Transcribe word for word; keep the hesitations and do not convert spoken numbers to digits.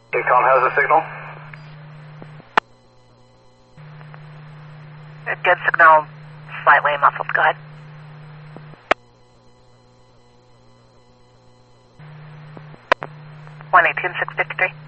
ACOM has a signal. Good signal, slightly muffled. Go ahead. one eighteen, six fifty-three.